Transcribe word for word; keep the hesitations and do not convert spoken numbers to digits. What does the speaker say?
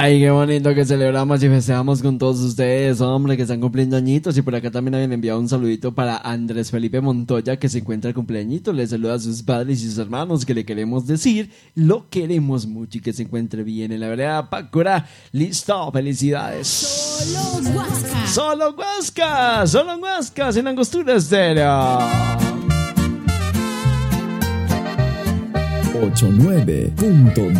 Ay, qué bonito que celebramos y festejamos con todos ustedes, hombre, que están cumpliendo añitos. Y por acá también habían enviado un saludito para Andrés Felipe Montoya, que se encuentra el cumpleañito. Le saluda a sus padres y sus hermanos, que le queremos decir, lo queremos mucho y que se encuentre bien en la vereda Pácora. Listo, felicidades. Solo Huasca. Solo Huasca, solo Huasca, sin Angostura Estéreo. ochenta y nueve punto